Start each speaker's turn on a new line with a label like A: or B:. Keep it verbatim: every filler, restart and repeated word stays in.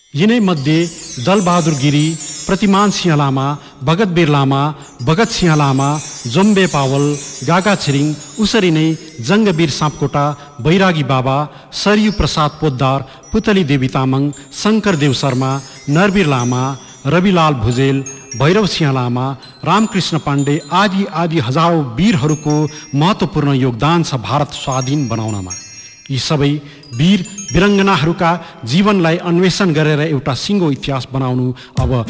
A: यिनै मध्ये दलबहादुर गिरी, प्रतिमान सिंह लामा, भगत वीर लामा, भगत सिंह लामा, जोम्बे पावल, गागा छिरिङ, उसरी नै जङ्गवीर सापकोटा, बैरागी बाबा, सरयू प्रसाद पोद्दार, पुतली देवी तामाङ, शङ्कर देव शर्मा, नरवीर लामा, रविलाल भुजेल, भैरव सिंह लामा, रामकृष्ण पाण्डे आदि आदि हजारौं वीरहरूको महत्त्वपूर्ण योगदान छ भारत स्वाधीन बनाउनमा। यी सबै वीर वीरङ्गनाहरूका जीवनलाई अन्वेषण गरेर एउटा सिङ्गो इतिहास बनाउनु अब